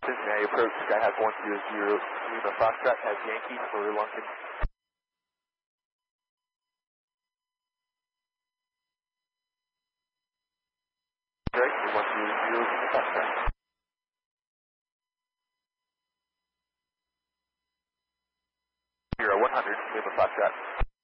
Cincinnati approach, Skyhawk 100, Lima Foxtrot has Yankee for Lunkin. Right, 100, Lima Foxtrot. 100, Lima Foxtrot.